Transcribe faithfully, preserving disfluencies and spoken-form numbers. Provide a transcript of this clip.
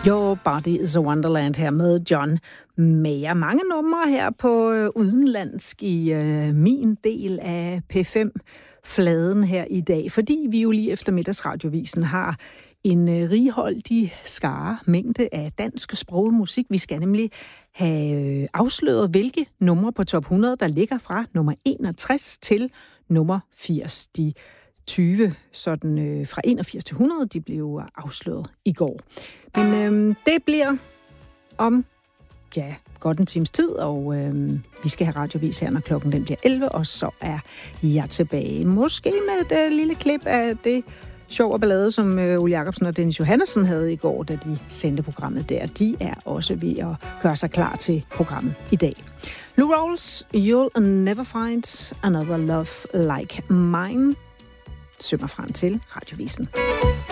Your Body is a Wonderland her med John Mayer. Mange numre her på øh, udenlandsk i øh, min del af P fem-fladen her i dag, fordi vi jo lige efter middagsradiovisen har en øh, righoldig skare mængde af dansk sproget musik. Vi skal nemlig have afsløret, hvilke numre på top hundrede, der ligger fra nummer enogtres til nummer firs. De tyve sådan øh, fra enogfirs til hundrede, de blev afsløret i går. Men øh, det bliver om, ja, godt en times tid, og øh, vi skal have radiovis her, når klokken den bliver elleve, og så er jeg tilbage. Måske med et øh, lille klip af det sjov og ballade, som øh, Ole Jacobsen og Dennis Johannesson havde i går, da de sendte programmet der. De er også ved at gøre sig klar til programmet i dag. Lou Rawls, You'll Never Find Another Love Like Mine, synger frem til radiovisen.